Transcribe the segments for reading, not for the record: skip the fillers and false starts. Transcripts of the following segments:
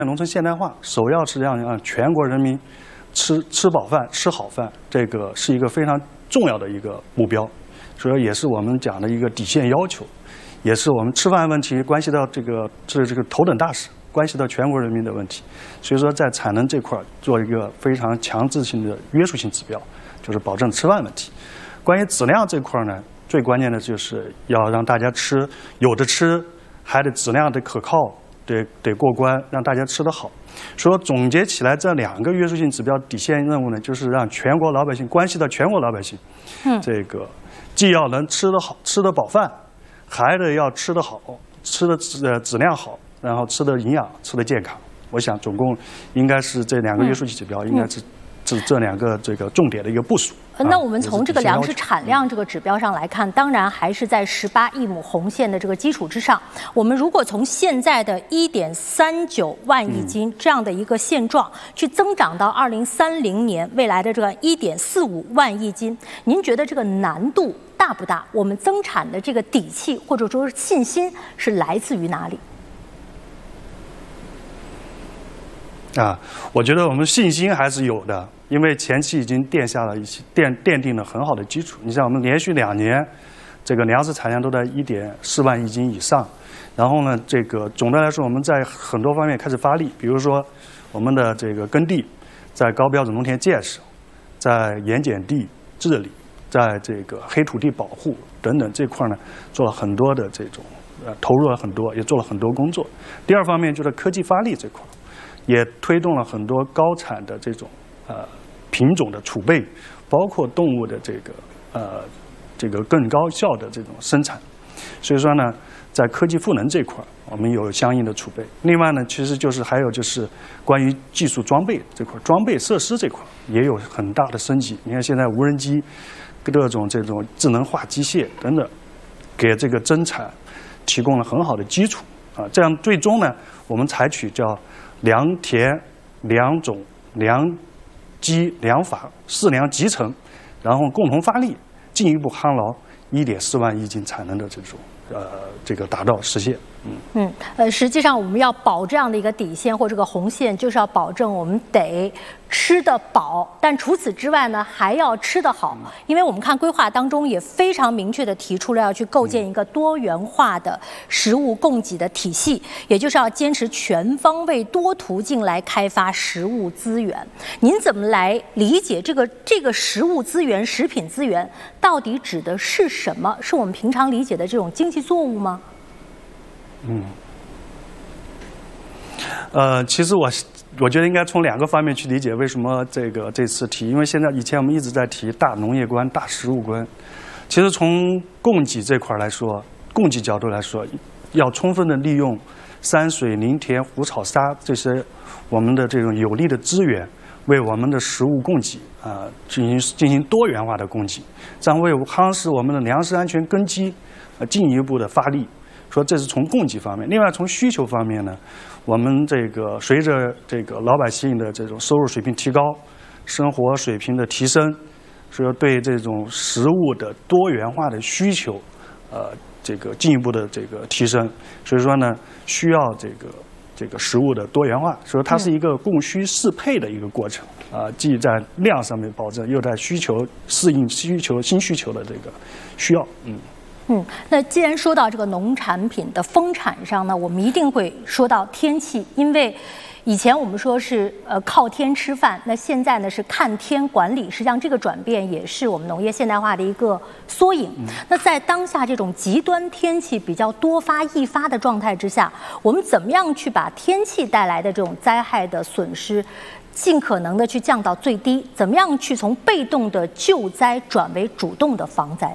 农村现代化首要是让全国人民吃饱饭、吃好饭，这个是一个非常重要的一个目标，所以也是我们讲的一个底线要求，也是我们吃饭问题关系到这个头等大事，关系到全国人民的问题。所以说，在产能这块做一个非常强制性的约束性指标，就是保证吃饭问题。关于质量这块呢，最关键的就是要让大家吃，有的吃，还得质量得可靠。得过关，让大家吃得好。所以总结起来，这2个约束性指标底线任务呢，就是让全国老百姓关系到全国老百姓，这个既要能吃得好、吃得饱饭，还得要吃得好、吃的质量好，然后吃的营养、吃的健康。我想总共应该是这2个约束性指标，应该是这2个这个重点的一个部署。 那我们从这个粮食产量这个指标上来看，当然还是在18亿亩红线的这个基础之上。我们如果从现在的1.39万亿斤这样的一个现状，去增长到2030年未来的这个1.45万亿斤，您觉得这个难度大不大？我们增产的这个底气或者说是信心是来自于哪里？ 我觉得我们信心还是有的，因为前期已经奠定了很好的基础。你像我们连续2年，这个粮食产量都在1.4万亿斤以上。然后呢，这个总的来说，我们在很多方面开始发力，比如说我们的这个耕地，在高标准农田建设，在盐碱地治理，在这个黑土地保护等等这块呢，做了很多的这种投入了很多，也做了很多工作。第二方面就是科技发力这块。也推动了很多高产的这种品种的储备，包括动物的这个更高效的这种生产。所以说呢，在科技赋能这块，我们有相应的储备。另外呢，其实还有就是关于技术装备这块，装备设施这块也有很大的升级。你看现在无人机、各种这种智能化机械等等，给这个增产提供了很好的基础这样最终呢，我们采取叫良田、良种、良机、良法4良集成，然后共同发力，进一步夯牢1.4万亿斤产能的这个达到实现。 实际上我们要保这样的一个底线或这个红线，就是要保证我们得吃得饱，但除此之外呢，还要吃得好。因为我们看规划当中也非常明确的提出了要去构建一个多元化的食物供给的体系，也就是要坚持全方位多途径来开发食物资源。您怎么来理解这个食物资源、食品资源到底指的是什么？是我们平常理解的这种经济作物吗？ 其实我觉得应该从2个方面去理解为什么这次提，因为以前我们一直在提大农业观、大食物观。其实从供给这块来说，供给角度来说，要充分的利用山水、林田、湖草沙这些我们的这种有利的资源，为我们的食物供给进行多元化的供给，这样为夯实我们的粮食安全根基进一步的发力。说这是从供给方面，另外从需求方面呢，我们随着老百姓的这种收入水平提高，生活水平的提升，所以对这种食物的多元化的需求，进一步的提升。所以说呢，需要这个食物的多元化，所以它是一个供需适配的一个过程既在量上面保证，又在适应新需求的这个需要。 那既然说到这个农产品的丰产上呢，我们一定会说到天气，因为以前我们说是靠天吃饭，那现在呢是看天管理，实际上这个转变也是我们农业现代化的一个缩影。那在当下这种极端天气比较多发易发的状态之下，我们怎么样去把天气带来的这种灾害的损失尽可能的去降到最低？怎么样去从被动的救灾转为主动的防灾？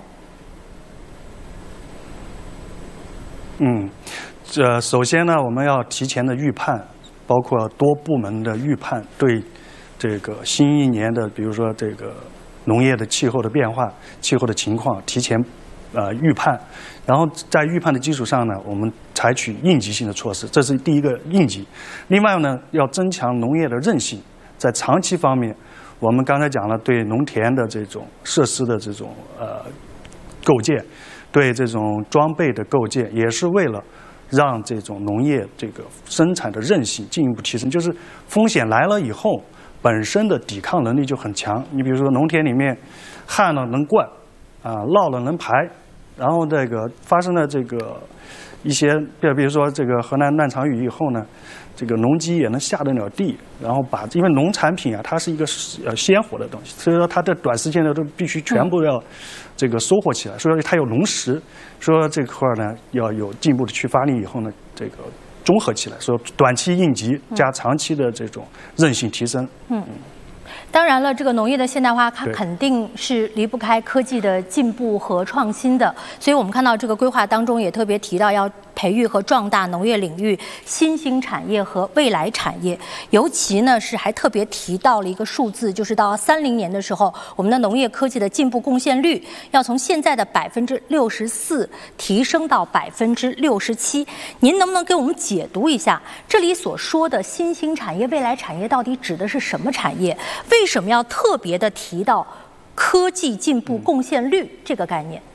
首先呢，我们要提前的预判，包括多部门的预判，对这个新一年的，比如说这个农业的气候的变化、气候的情况提前预判，然后在预判的基础上呢，我们采取应急性的措施，这是第一个应急。另外呢，要增强农业的韧性，在长期方面，我们刚才讲了对农田的这种设施的这种构建。对这种装备的构建，也是为了让这种农业这个生产的韧性进一步提升。就是风险来了以后，本身的抵抗能力就很强。你比如说农田里面旱了能灌，涝了能排，然后这个发生了这个一些，比如说这个河南那场雨以后呢，这个农机也能下得了地，然后因为农产品啊，它是一个鲜活的东西，所以说它的短时间内都必须全部要这个收获起来，所以说它有农时，说这块呢要有进一步的去发力以后呢，这个综合起来，说短期应急加长期的这种韧性提升。 当然了，这个农业的现代化，它肯定是离不开科技的进步和创新的。所以我们看到这个规划当中也特别提到，要培育和壮大农业领域新兴产业和未来产业。尤其呢是还特别提到了一个数字，就是到30年的时候，我们的农业科技的进步贡献率要从现在的64%提升到67%。您能不能给我们解读一下这里所说的新兴产业、未来产业到底指的是什么产业？为什么要特别的提到科技进步贡献率这个概念？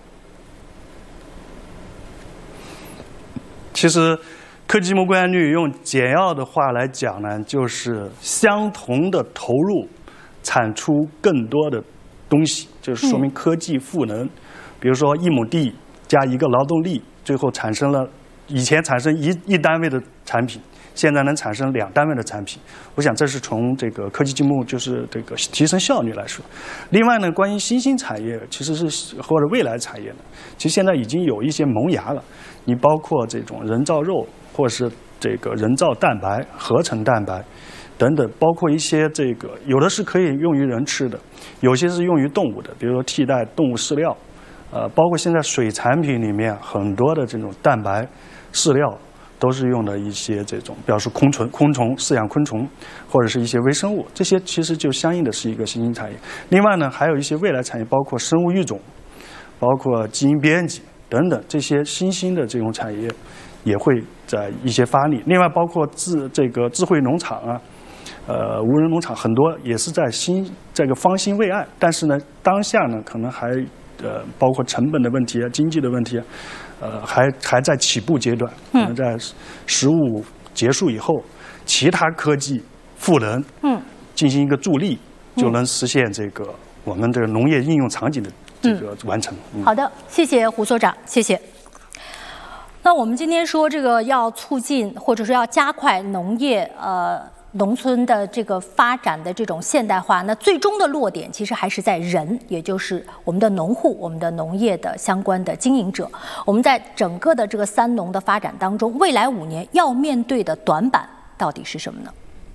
其实，科技进步贡献率用简要的话来讲呢，就是相同的投入，产出更多的东西，就是说明科技赋能。比如说1亩地加1个劳动力，最后产生了以前产生一单位的产品，现在能产生2单位的产品。我想这是从这个科技进步，就是这个提升效率来说。另外呢，关于新兴产业，其实是或者未来产业呢，其实现在已经有一些萌芽了。你包括这种人造肉，或是这个人造蛋白、合成蛋白等等，包括一些这个有的是可以用于人吃的，有些是用于动物的，比如说替代动物饲料。包括现在水产品里面很多的这种蛋白饲料，都是用的一些这种，比方说昆虫饲养昆虫，或者是一些微生物，这些其实就相应的是一个新兴产业。另外呢，还有一些未来产业，包括生物育种，包括基因编辑等等，这些新兴的这种产业也会在一些发力。另外，包括这个智慧农场啊，无人农场，很多也是在这个方兴未艾。但是呢，当下呢，可能还包括成本的问题啊、经济的问题啊，还在起步阶段。可能在15结束以后，其他科技赋能，进行一个助力，就能实现这个我们这个农业应用场景的这个完成。 好的，谢谢胡所长，谢谢。那我们今天说这个要促进或者说要加快农业农村的这个发展的这种现代化，那最终的落点其实还是在人，也就是我们的农户、我们的农业的相关的经营者。我们在整个的这个3农的发展当中，未来5年要面对的短板到底是什么呢？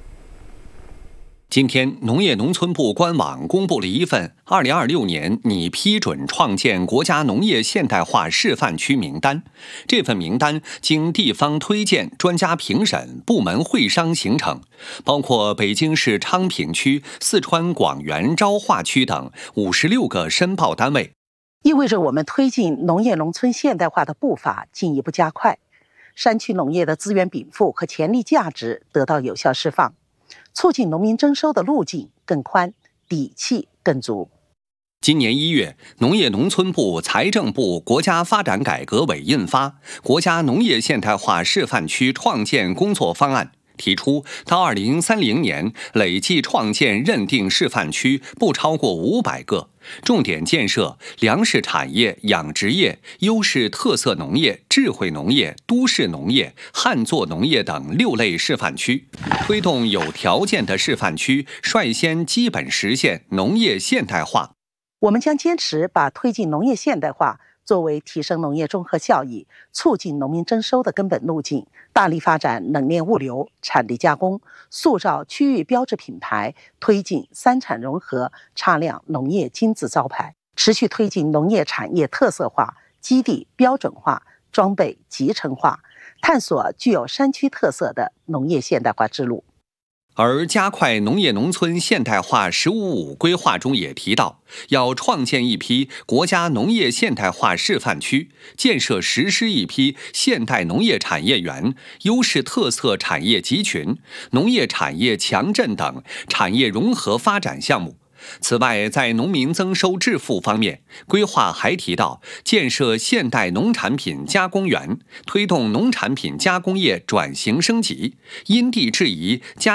今天，农业农村部官网公布了一份2026年拟批准创建国家农业现代化示范区名单。这份名单经地方推荐、专家评审、部门会商形成，包括北京市昌平区、四川广元昭化区等56个申报单位， 意味着我们推进农业农村现代化的步伐进一步加快，山区农业的资源禀赋和潜力价值得到有效释放，促进农民征收的路径更宽，底气更足。 今年1月，农业农村部、财政部、国家发展改革委印发《国家农业现代化示范区创建工作方案》，提出到2030年累计创建认定示范区不超过500个，重点建设粮食产业、养殖业、优势特色农业、智慧农业、都市农业、旱作农业等6类示范区，推动有条件的示范区率先基本实现农业现代化。 我们将坚持把推进农业现代化作为提升农业综合效益、促进农民征收的根本路径，大力发展冷链物流、产地加工，塑造区域标志品牌，推进3产融合，擦亮农业金字招牌，持续推进农业产业特色化、基地标准化、装备集成化，探索具有山区特色的农业现代化之路。 而加快农业农村现代化“15+5”规划中也提到，要创建一批国家农业现代化示范区，建设实施一批现代农业产业园、优势特色产业集群、农业产业强镇等产业融合发展项目， 此外，在农民增收致富方面，规划还提到建设现代农产品加工园，推动农产品加工业转型升级，因地制宜加